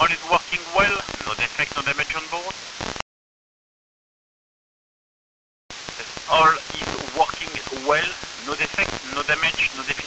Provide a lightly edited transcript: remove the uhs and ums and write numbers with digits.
All is working well, no defect, no damage on board. All is working well, no defect, no damage, no defect.